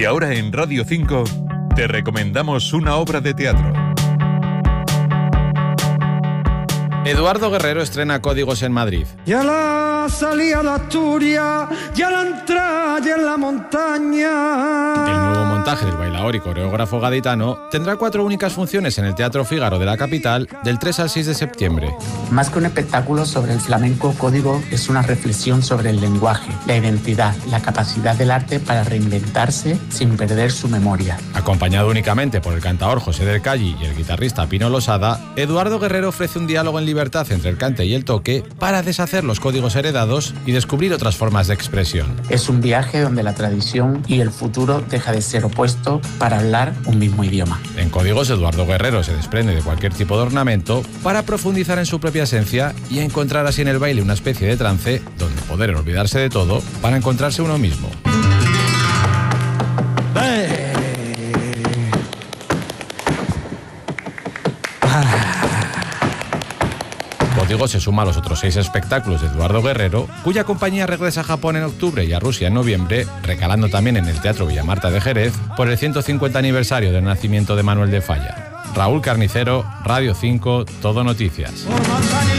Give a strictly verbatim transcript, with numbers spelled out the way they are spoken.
Y ahora en Radio cinco te recomendamos una obra de teatro. Eduardo Guerrero estrena Códigos en Madrid. Ya la salida de Asturias, ya la entrada en la montaña. El nuevo montaje del bailaor y coreógrafo gaditano tendrá cuatro únicas funciones en el Teatro Fígaro de la capital del tres al seis de septiembre. Más que un espectáculo sobre el flamenco, Código es una reflexión sobre el lenguaje, la identidad, la capacidad del arte para reinventarse sin perder su memoria. Acompañado únicamente por el cantaor José del Calli y el guitarrista Pino Losada, Eduardo Guerrero ofrece un diálogo en libertad entre el cante y el toque para deshacer los códigos heredados y descubrir otras formas de expresión. Es un viaje donde la tradición y el futuro deja de ser opuesto para hablar un mismo idioma. En Códigos, Eduardo Guerrero se desprende de cualquier tipo de ornamento para profundizar en su propia esencia y encontrar así en el baile una especie de trance donde poder olvidarse de todo para encontrarse uno mismo. Código se suma a los otros seis espectáculos de Eduardo Guerrero, cuya compañía regresa a Japón en octubre y a Rusia en noviembre, recalando también en el Teatro Villamarta de Jerez por el ciento cincuenta aniversario del nacimiento de Manuel de Falla. Raúl Carnicero, Radio cinco, Todo Noticias.